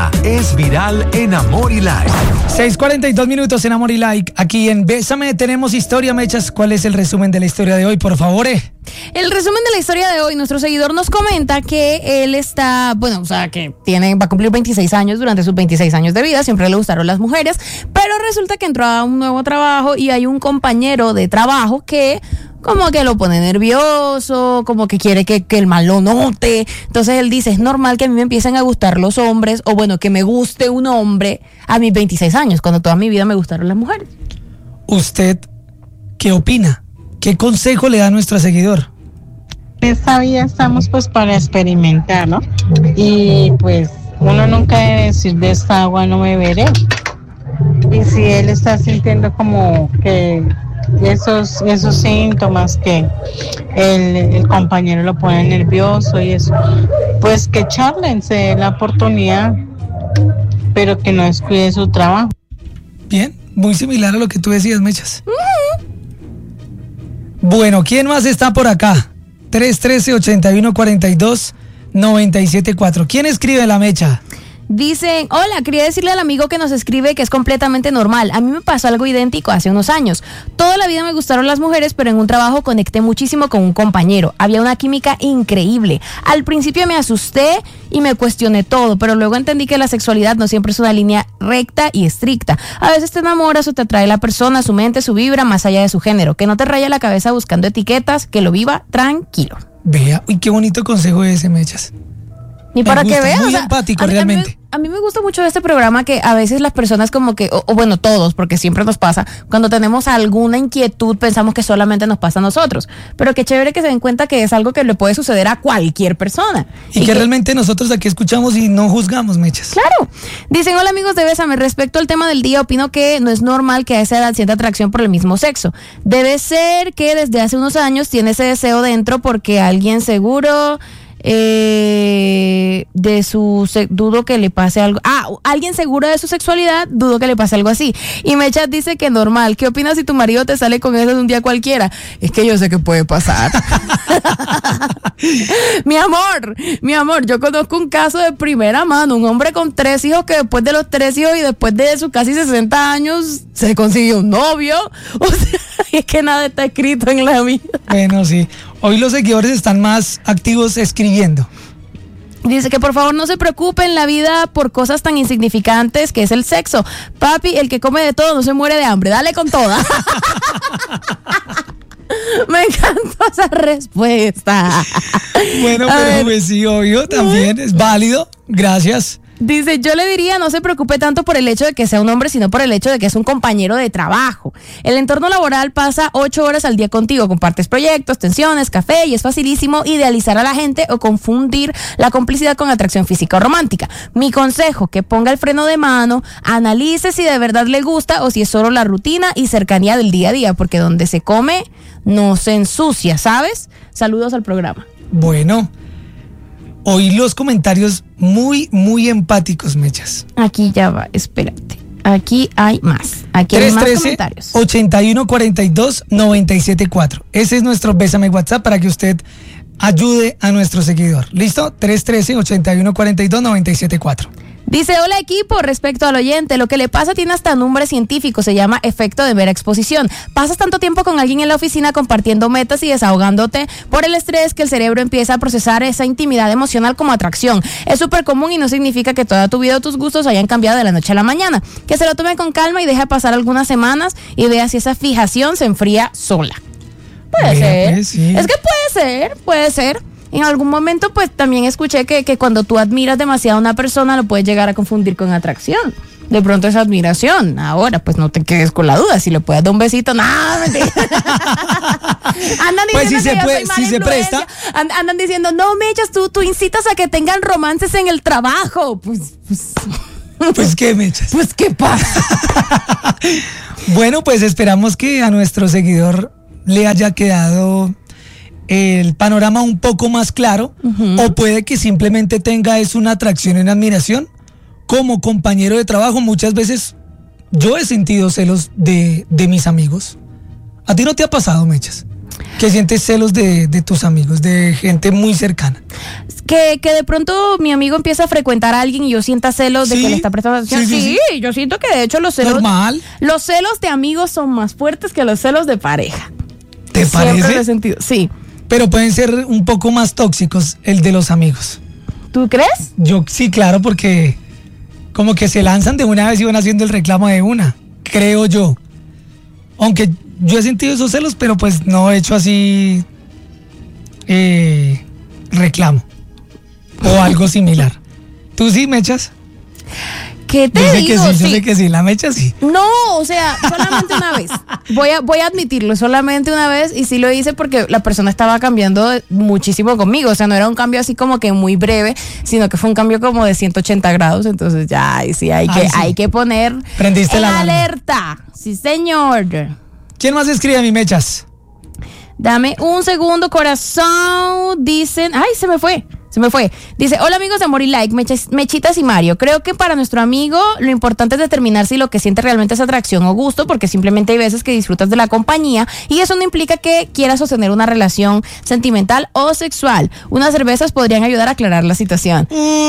Esta es Viral en Amor y Like. 6:42 minutos en Amor y Like. Aquí en Bésame tenemos historia, Mechas. ¿Cuál es el resumen de la historia de hoy, por favor? El resumen de la historia de hoy, nuestro seguidor nos comenta que él está, que va a cumplir 26 años. Durante sus 26 años de vida siempre le gustaron las mujeres, pero resulta que entró a un nuevo trabajo y hay un compañero de trabajo que como que lo pone nervioso, como que quiere que el mal lo note. Entonces él dice, es normal que a mí me empiecen a gustar los hombres, o que me guste un hombre a mis 26 años, cuando toda mi vida me gustaron las mujeres. ¿Usted qué opina? ¿Qué consejo le da a nuestro seguidor? Esta vida estamos pues para experimentar, ¿no? Y pues uno nunca debe decir de esta agua no beberé. Y si él está sintiendo como que esos síntomas que el compañero lo pone nervioso y eso, pues que charlen, se dé la oportunidad, pero que no descuide su trabajo. Bien, muy similar a lo que tú decías, Mechas. Bueno, ¿quién más está por acá? 313-8142-974. ¿Quién escribe la Mecha? Dicen, hola, quería decirle al amigo que nos escribe que es completamente normal. A mí me pasó algo idéntico hace unos años. Toda la vida me gustaron las mujeres, pero en un trabajo conecté muchísimo con un compañero. Había una química increíble. Al principio me asusté y me cuestioné todo, pero luego entendí que la sexualidad no siempre es una línea recta y estricta. A veces te enamoras o te atrae la persona, su mente, su vibra, más allá de su género. Que no te raya la cabeza buscando etiquetas, que lo viva tranquilo. Vea, uy, qué bonito consejo ese, Mechas. Y para que veas, muy empático realmente. A mí me gusta mucho este programa, que a veces las personas como que, todos, porque siempre nos pasa, cuando tenemos alguna inquietud pensamos que solamente nos pasa a nosotros, pero qué chévere que se den cuenta que es algo que le puede suceder a cualquier persona. Y que realmente nosotros aquí escuchamos y no juzgamos, Mechas. Claro. Dicen, hola amigos de Bésame, respecto al tema del día, opino que no es normal que a esa edad sienta atracción por el mismo sexo. Debe ser que desde hace unos años tiene ese deseo dentro porque alguien seguro... dudo que le pase algo. Alguien seguro de su sexualidad, dudo que le pase algo así. Y Mechas dice que normal. ¿Qué opinas si tu marido te sale con eso de un día cualquiera? Es que yo sé que puede pasar. Mi amor, yo conozco un caso de primera mano, un hombre con 3 hijos que después de los 3 hijos y después de sus casi 60 años se consiguió un novio. O sea, es que nada está escrito en la vida. Bueno, sí. Hoy los seguidores están más activos escribiendo. Dice que por favor no se preocupen la vida por cosas tan insignificantes que es el sexo. Papi, el que come de todo no se muere de hambre. Dale con toda. Me encantó esa respuesta. Bueno, pero pues sí, obvio, también es válido. Gracias. Dice, yo le diría no se preocupe tanto por el hecho de que sea un hombre, sino por el hecho de que es un compañero de trabajo. El entorno laboral pasa 8 horas al día contigo, compartes proyectos, tensiones, café, y es facilísimo idealizar a la gente o confundir la complicidad con atracción física o romántica. Mi consejo, que ponga el freno de mano, analice si de verdad le gusta o si es solo la rutina y cercanía del día a día, porque donde se come no se ensucia, ¿sabes? Saludos al programa. Bueno, oí los comentarios muy, muy empáticos, Mechas. Aquí ya va, espérate. Aquí hay más. Aquí hay más comentarios. 313-8142-974. Ese es nuestro Bésame WhatsApp para que usted ayude a nuestro seguidor. ¿Listo? 313-8142-974. Dice, hola equipo, respecto al oyente, lo que le pasa tiene hasta nombre científico, se llama efecto de mera exposición. Pasas tanto tiempo con alguien en la oficina compartiendo metas y desahogándote por el estrés que el cerebro empieza a procesar esa intimidad emocional como atracción. Es súper común y no significa que toda tu vida o tus gustos hayan cambiado de la noche a la mañana. Que se lo tome con calma y deje pasar algunas semanas y vea si esa fijación se enfría sola. Puede ser. Pues, sí. Es que puede ser. En algún momento pues también escuché que cuando tú admiras demasiado a una persona lo puedes llegar a confundir con atracción. De pronto es admiración. Ahora pues no te quedes con la duda. Si le puedes dar un besito, nada, mentira. Andan diciendo pues si que se yo puede, soy mala si se influencia. presta. Andan diciendo, no, Mechas, tú incitas a que tengan romances en el trabajo. Pues ¿qué, Mechas? Pues ¿qué pasa? Bueno, pues esperamos que a nuestro seguidor le haya quedado el panorama un poco más claro, o puede que simplemente tenga una atracción en admiración como compañero de trabajo. Muchas veces yo he sentido celos de mis amigos. ¿A ti no te ha pasado, Mechas, que sientes celos de tus amigos, de gente muy cercana? Que de pronto mi amigo empieza a frecuentar a alguien y yo sienta celos de Sí, que le está prestando atención. sí. Yo siento que de hecho los celos de amigos son más fuertes que los celos de pareja. ¿Te Siempre lo parece? he sentido. Sí. Pero pueden ser un poco más tóxicos el de los amigos. ¿Tú crees? Yo sí, claro, porque como que se lanzan de una vez y van haciendo el reclamo de una, creo yo. Aunque yo he sentido esos celos, pero pues no he hecho así reclamo o algo similar. ¿Tú sí, Mechas? ¿Qué te Yo sé digo? que sí, yo Sí. sé que sí, la Mecha sí. No, o sea, solamente una vez. Voy a admitirlo, solamente una vez, y sí lo hice porque la persona estaba cambiando muchísimo conmigo. O sea, no era un cambio así como que muy breve, sino que fue un cambio como de 180 grados. Entonces ya, ahí sí hay que poner Prendiste en la alarma. alerta. Sí, señor. ¿Quién más escribe a mi Mechas? Dame un segundo, corazón. Dicen, ay, se me fue. Dice, hola amigos de Amor y Like, Mechitas y Mario. Creo que para nuestro amigo lo importante es determinar si lo que siente realmente es atracción o gusto, porque simplemente hay veces que disfrutas de la compañía y eso no implica que quieras sostener una relación sentimental o sexual. Unas cervezas podrían ayudar a aclarar la situación.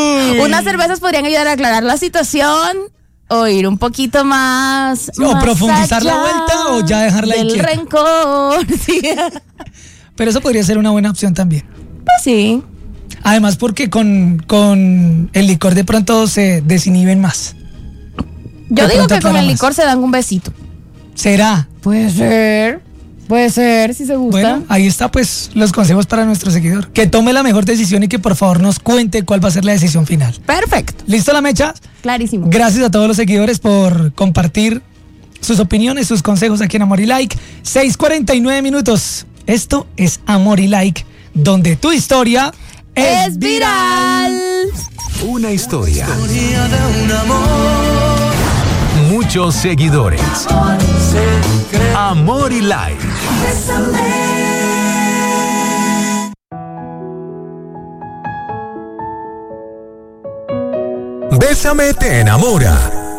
O ir un poquito más. O más profundizar la allá vuelta o ya dejarla ahí del quieta. rencor. Sí. Pero eso podría ser una buena opción también. Pues sí. Además porque con el licor de pronto se desinhiben más. Yo De digo pronto que con aclara el más. licor se dan un besito. ¿Será? Puede ser, si se gusta. Bueno, ahí está pues los consejos para nuestro seguidor. Que tome la mejor decisión y que por favor nos cuente cuál va a ser la decisión final. Perfecto, ¿Listo la Mecha? clarísimo. Gracias a todos los seguidores por compartir sus opiniones, sus consejos aquí en Amor y Like. 6:49 minutos. Esto es Amor y Like, donde tu historia Es viral. Una historia. Muchos seguidores. Amor y Like. Bésame te enamora.